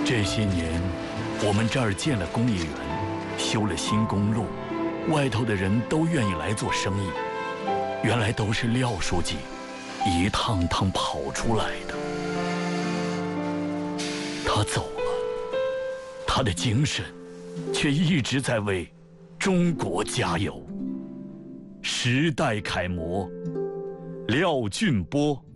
这些年，我们这儿建了工业园，修了新公路，外头的人都愿意来做生意。原来都是廖书记一趟趟跑出来的。他走了，他的精神却一直在为中国加油。时代楷模，廖俊波。